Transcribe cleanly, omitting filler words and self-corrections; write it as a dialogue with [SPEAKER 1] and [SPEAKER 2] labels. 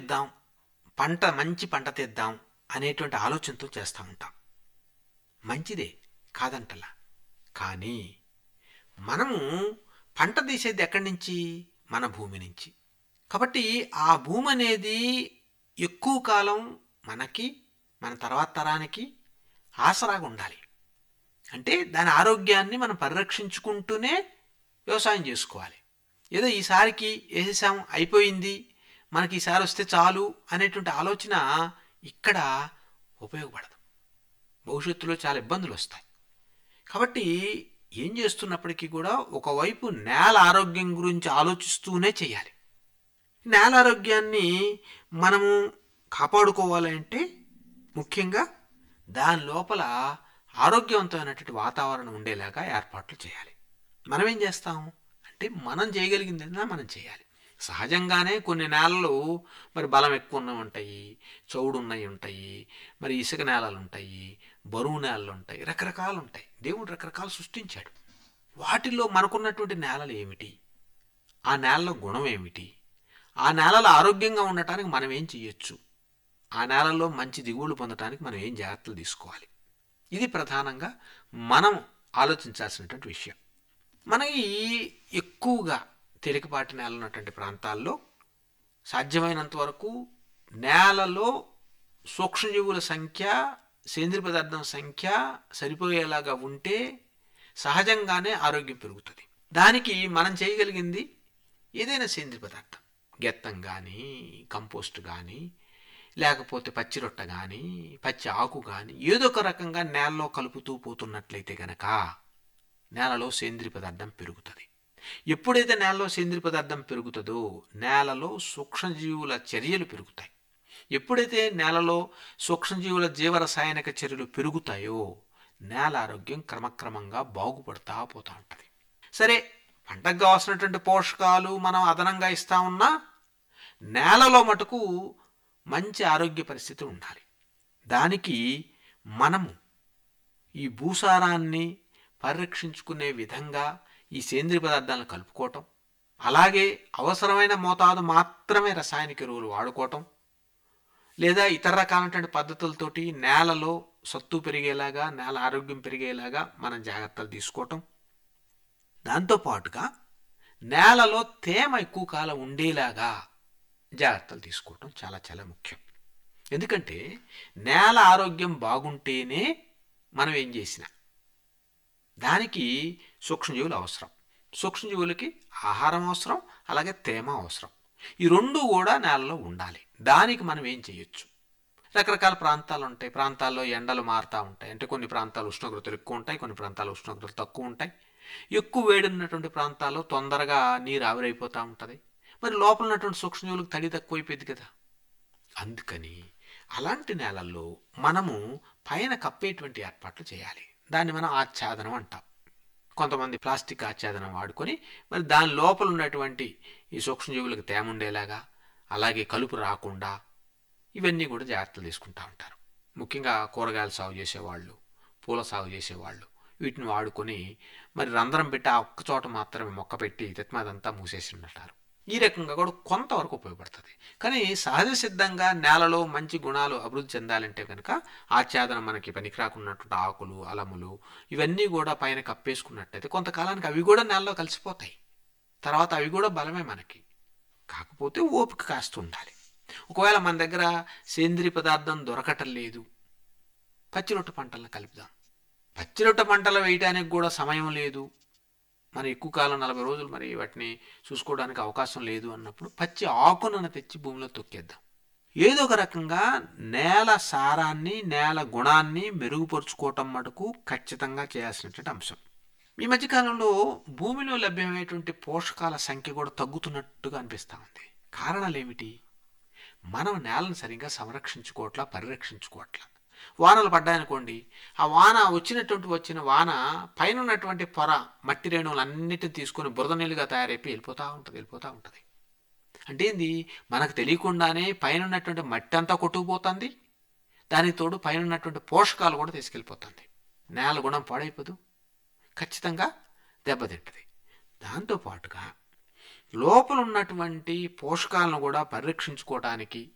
[SPEAKER 1] తీద్దాం, మంచి పంట తీద్దాం అనేటువంటి ఆలోచనతో చేస్తూ ఉంటాం. మంచిదే, కాదంటలా. కానీ మనము పంట తీసేది ఎక్కడి నుంచి? మన భూమి నుంచి. కాబట్టి ఆ భూమి అనేది ఎక్కువ కాలం మనకి, మన తర్వాత తరానికి ఆసరాగా ఉండాలి. అంటే దాని ఆరోగ్యాన్ని మనం పరిరక్షించుకుంటూనే వ్యవసాయం చేసుకోవాలి. ఏదో ఈసారికి వేసేసాం, అయిపోయింది, మనకి ఈసారి వస్తే చాలు అనేటువంటి ఆలోచన ఇక్కడ ఉపయోగపడదు. భవిష్యత్తులో చాలా ఇబ్బందులు వస్తాయి. కాబట్టి ఏం చేస్తున్నప్పటికీ కూడా ఒకవైపు నేల ఆరోగ్యం గురించి ఆలోచిస్తూనే చేయాలి. నేల ఆరోగ్యాన్ని మనము కాపాడుకోవాలంటే ముఖ్యంగా దాని లోపల ఆరోగ్యవంతమైనటువంటి వాతావరణం ఉండేలాగా ఏర్పాట్లు చేయాలి. మనం ఏం చేస్తాం అంటే మనం చేయగలిగింది మనం చేయాలి. సహజంగానే కొన్ని నేలలు మరి బలం ఎక్కువ ఉన్నవి ఉంటాయి, చౌడు ఉన్నవి ఉంటాయి, మరి ఇసుక నేలలు ఉంటాయి, బరువు నేలలు ఉంటాయి, రకరకాలు ఉంటాయి. దేవుడు రకరకాలు సృష్టించాడు. వాటిల్లో మనకున్నటువంటి నేలలు ఏమిటి, ఆ నేలలో గుణం ఏమిటి, ఆ నేలలు ఆరోగ్యంగా ఉండటానికి మనం ఏం చేయొచ్చు, ఆ నేలల్లో మంచి దిగుబడులు పొందడానికి మనం ఏం జాగ్రత్తలు తీసుకోవాలి, ఇది ప్రధానంగా మనం ఆలోచించాల్సినటువంటి విషయం. మనకి ఎక్కువగా తేలికపాటి నేల ఉన్నటువంటి ప్రాంతాల్లో సాధ్యమైనంత వరకు నేలలో సూక్ష్మజీవుల సంఖ్య, సేంద్రియ పదార్థం సంఖ్య సరిపోయేలాగా ఉంటే సహజంగానే ఆరోగ్యం పెరుగుతుంది. దానికి మనం చేయగలిగింది ఏదైనా సేంద్రియ పదార్థం, గెత్తం కానీ, కంపోస్ట్ కానీ, లేకపోతే పచ్చి రొట్ట కానీ, పచ్చి ఆకు కానీ ఏదో ఒక రకంగా నేలలో కలుపుతూ పోతున్నట్లయితే కనుక నేలలో సేంద్రియ పదార్థం పెరుగుతుంది. ఎప్పుడైతే నేలలో సేంద్రియ పదార్థం పెరుగుతుందో నేలలో సూక్ష్మజీవుల చర్యలు పెరుగుతాయి. ఎప్పుడైతే నేలలో సూక్ష్మజీవుల జీవరసాయనిక చర్యలు పెరుగుతాయో నేల ఆరోగ్యం క్రమక్రమంగా బాగుపడుతూ పోతూ ఉంటుంది. సరే, పంటకు కావాల్సినటువంటి పోషకాలు మనం అదనంగా ఇస్తా ఉన్నా నేలలో మటుకు మంచి ఆరోగ్య పరిస్థితి ఉండాలి. దానికి మనము ఈ భూసారాన్ని పరిరక్షించుకునే విధంగా ఈ సేంద్రియ పదార్థాలను కలుపుకోవటం, అలాగే అవసరమైన మోతాదు మాత్రమే రసాయనిక ఎరువులు వాడుకోవటం, లేదా ఇతర రకాలైనటువంటి పద్ధతులతోటి నేలలో సత్తు పెరిగేలాగా, నేల ఆరోగ్యం పెరిగేలాగా మనం జాగ్రత్తలు తీసుకోవటం, దాంతోపాటుగా నేలలో తేమ ఎక్కువ కాలం ఉండేలాగా జాగ్రత్తలు తీసుకోవటం చాలా చాలా ముఖ్యం. ఎందుకంటే నేల ఆరోగ్యం బాగుంటేనే మనం ఏం చేసినా దానికి సూక్ష్మజీవులు అవసరం. సూక్ష్మజీవులకి ఆహారం అవసరం, అలాగే తేమ అవసరం. ఈ రెండు కూడా నేలలో ఉండాలి. దానికి మనం ఏం చేయొచ్చు? రకరకాల ప్రాంతాలు ఉంటాయి. ప్రాంతాల్లో ఎండలు మారుతూ ఉంటాయి. అంటే కొన్ని ప్రాంతాలు ఉష్ణోగ్రతలు ఎక్కువ ఉంటాయి, కొన్ని ప్రాంతాలు ఉష్ణోగ్రతలు తక్కువ ఉంటాయి. ఎక్కువ వేడి ఉన్నటువంటి ప్రాంతాల్లో తొందరగా నీరు ఆవిరైపోతూ ఉంటుంది. మరి లోపల ఉన్నటువంటి సూక్ష్మజీవులకు తడి తక్కువైపోయింది కదా. అందుకని అలాంటి నేలల్లో మనము పైన కప్పేటువంటి ఏర్పాట్లు చేయాలి. దాన్ని మనం ఆచ్ఛాదనం అంటాం. కొంతమంది ప్లాస్టిక్ ఆచ్ఛాదనం వాడుకొని మరి దాని లోపల ఉన్నటువంటి ఈ సూక్ష్మజీవులకు తేమ ఉండేలాగా, అలాగే కలుపు రాకుండా ఇవన్నీ కూడా జాగ్రత్తలు తీసుకుంటూ ఉంటారు. ముఖ్యంగా కూరగాయలు సాగు చేసేవాళ్ళు, పూల సాగు చేసేవాళ్ళు వీటిని వాడుకొని మరి రంధ్రం పెట్టి ఆ ఒక్క చోట మాత్రమే మొక్క పెట్టి తిత్మాదంతా మూసేసి ఉంటారు. ఈ రకంగా కూడా కొంతవరకు ఉపయోగపడుతుంది. కానీ సహజ సిద్ధంగా నేలలో మంచి గుణాలు అభివృద్ధి చెందాలంటే కనుక ఆచ్ఛాదనం మనకి పనికిరాకున్నటువంటి ఆకులు, అలములు ఇవన్నీ కూడా పైన కప్పేసుకున్నట్టయితే కొంతకాలానికి అవి కూడా నేలలో కలిసిపోతాయి. తర్వాత అవి కూడా బలమే మనకి. కాకపోతే ఓపిక కాస్తూ ఉండాలి. ఒకవేళ మన దగ్గర సేంద్రియ పదార్థం దొరకటం లేదు, పచ్చిరొట్ట పంటలను కలుపుదాం. పచ్చిరొట్ట పంటలు వేయడానికి కూడా సమయం లేదు, మన ఎక్కువ కాలం 40 రోజులు మరి వాటిని చూసుకోవడానికి అవకాశం లేదు అన్నప్పుడు పచ్చి ఆకులను తెచ్చి భూమిలో తొక్కేద్దాం. ఏదో ఒక రకంగా నేల సారాన్ని, నేల గుణాన్ని మెరుగుపరుచుకోవటం మటుకు ఖచ్చితంగా చేయాల్సినటువంటి అంశం. ఈ మధ్యకాలంలో భూమిలో లభ్యమయ్యేటువంటి పోషకాల సంఖ్య కూడా తగ్గుతున్నట్టుగా అనిపిస్తూ ఉంది. కారణాలు ఏమిటి? మనం నేలను సరిగ్గా సంరక్షించుకోవట్లా, పరిరక్షించుకోవట్లా. వానలు పడ్డాయనుకోండి, ఆ వచ్చిన వాన పైన ఉన్నటువంటి పొర మట్టి రేణువులన్నిటిని తీసుకొని బురద నీళ్ళుగా తయారైపోయి వెళ్ళిపోతూ ఉంటుంది. అంటే ఏంది? మనకు తెలియకుండానే పైన ఉన్నటువంటి మట్టి అంతా కొట్టుకుపోతుంది, దానికి తోడు పైన ఉన్నటువంటి పోషకాలు కూడా తీసుకెళ్ళిపోతుంది. నేల గుణం పాడైపోదు, ఖచ్చితంగా దెబ్బతింటుంది. దాంతోపాటుగా లోపల ఉన్నటువంటి పోషకాలను కూడా పరిరక్షించుకోవడానికి